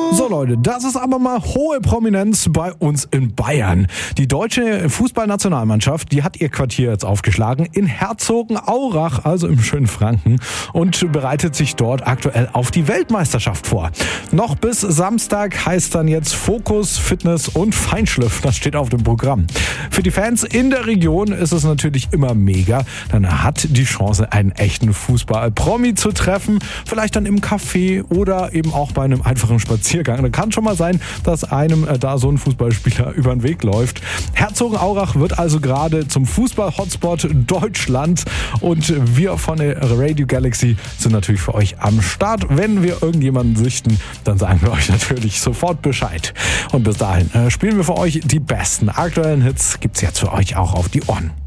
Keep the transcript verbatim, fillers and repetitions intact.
So Leute, das ist aber mal hohe Prominenz bei uns in Bayern. Die deutsche Fußballnationalmannschaft, die hat ihr Quartier jetzt aufgeschlagen in Herzogenaurach, also im schönen Franken, und bereitet sich dort aktuell auf die Weltmeisterschaft vor. Noch bis Samstag heißt dann jetzt Fokus, Fitness und Feinschliff. Das steht auf dem Programm. Für die Fans in der Region ist es natürlich immer mega. Dann hat die Chance, einen echten Fußball-Promi zu treffen. Vielleicht dann im Café oder eben auch bei einem einfachen Spaziergang. Da kann schon mal sein, dass einem äh, da so ein Fußballspieler über den Weg läuft. Herzogenaurach wird also gerade zum Fußball-Hotspot Deutschland und wir von der Radio Galaxy sind natürlich für euch am Start. Wenn wir irgendjemanden sichten, dann sagen wir euch natürlich sofort Bescheid. Und bis dahin äh, spielen wir für euch die besten aktuellen Hits. Gibt's jetzt für euch auch auf die Ohren.